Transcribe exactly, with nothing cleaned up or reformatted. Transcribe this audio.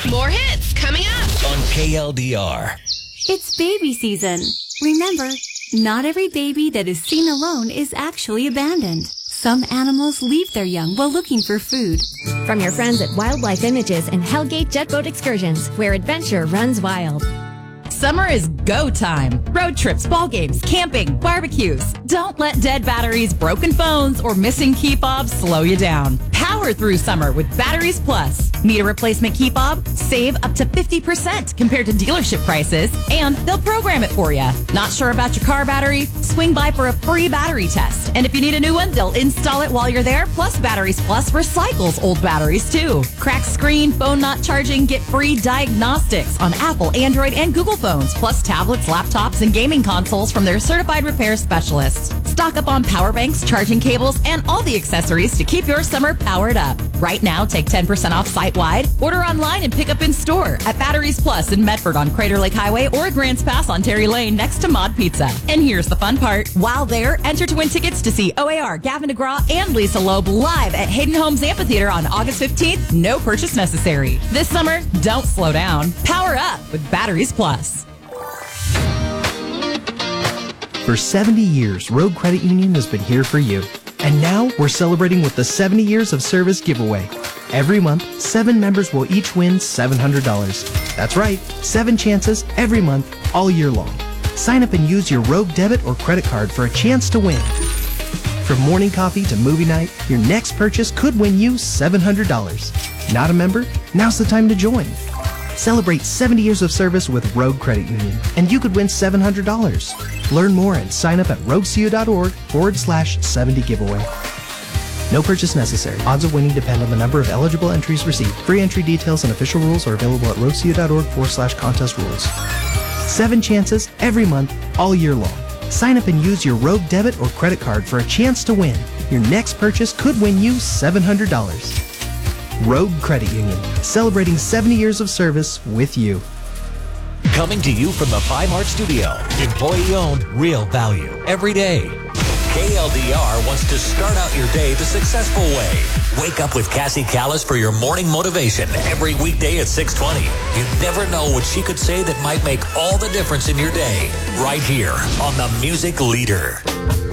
More hits coming up on K L D R. It's baby season. Remember, not every baby that is seen alone is actually abandoned. Some animals leave their young while looking for food. From your friends at Wildlife Images and Hellgate Jet Boat Excursions, where adventure runs wild. Summer is go time. Road trips, ball games, camping, barbecues. Don't let dead batteries, broken phones, or missing key fobs slow you down. Power through summer with Batteries Plus. Need a replacement key fob? Save up to fifty percent compared to dealership prices, and they'll program it for you. Not sure about your car battery? Swing by for a free battery test. And if you need a new one, they'll install it while you're there. Plus, Batteries Plus recycles old batteries too. Cracked screen, phone not charging, get free diagnostics on Apple, Android, and Google phones, plus tablets, laptops, and gaming consoles from their certified repair specialists. Stock up on power banks, charging cables, and all the accessories to keep your summer powered up. Right now, take ten percent off site-wide. Order online and pick up in store at Batteries Plus in Medford on Crater Lake Highway or Grants Pass on Terry Lane next to Mod Pizza. And here's the fun part. While there, enter to win tickets to see O A R, Gavin DeGraw, and Lisa Loeb live at Hayden Homes Amphitheater on August fifteenth. No purchase necessary. This summer, don't slow down. Power up with Batteries Plus. For seventy years, Rogue Credit Union has been here for you. And now we're celebrating with the seventy years of service giveaway. Every month, seven members will each win seven hundred dollars. That's right, seven chances every month, all year long. Sign up and use your Rogue debit or credit card for a chance to win. From morning coffee to movie night, your next purchase could win you seven hundred dollars. Not a member? Now's the time to join. Celebrate seventy years of service with Rogue Credit Union, and you could win seven hundred dollars. Learn more and sign up at roguecu.org forward slash 70 giveaway. No purchase necessary. Odds of winning depend on the number of eligible entries received. Free entry details and official rules are available at roguecu.org forward slash contest rules. Seven chances every month, all year long. Sign up and use your Rogue debit or credit card for a chance to win. Your next purchase could win you seven hundred dollars. Rogue Credit Union, celebrating seventy years of service with you. Coming to you from the Five Heart Studio. Employee-owned, real value, every day. K L D R wants to start out your day the successful way. Wake up with Cassie Callis for your morning motivation every weekday at six twenty. You never know what she could say that might make all the difference in your day. Right here on The Music Leader.